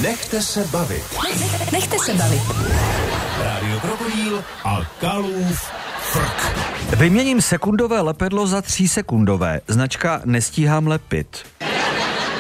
Nechte se bavit. Nechte se bavit. Rádio Krokodýl a Kalův frk. Vyměním sekundové lepidlo za 3sekundové. Značka Nestíhám lepit.